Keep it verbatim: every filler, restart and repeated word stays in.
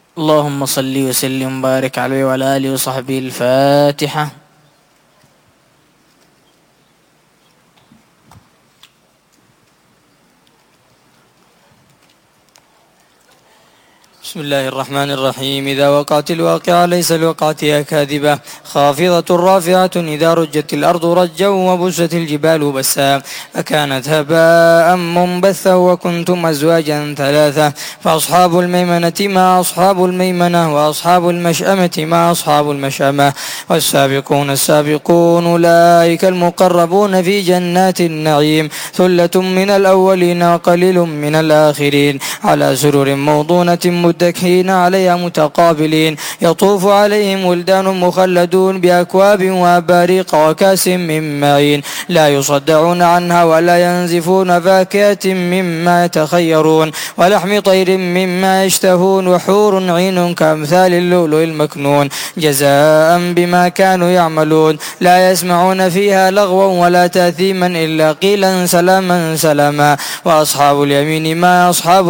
اللهم صل وسلم وبارك عليه وعلى آله وصحبه. الفاتحة. بسم الله الرحمن الرحيم. إذا وقعت الواقعة ليس لوقعتها كاذبة خافضة رافعة إذا رجت الأرض رجا وبست الجبال بسا فكانت هباء منبثا وكنتم أزواجا ثلاثة فأصحاب الميمنة ما أصحاب الميمنة وأصحاب المشأمة ما أصحاب المشأمة والسابقون السابقون أولئك المقربون في جنات النعيم ثلة من الأولين وقليل من الآخرين على سرر موضونة متكئين عليها متقابلين يطوف عليهم ولدان مخلدون بأكواب وأباريق وكأس من معين لا يصدعون عنها ولا ينزفون فاكهة مما يتخيرون ولحم طير مما يشتهون وحور عين كأمثال اللؤلؤ المكنون جزاء بما كانوا يعملون لا يسمعون فيها لغوا ولا تأثيما إلا قيلا سلاما سلاما وأصحاب اليمين ما أصحاب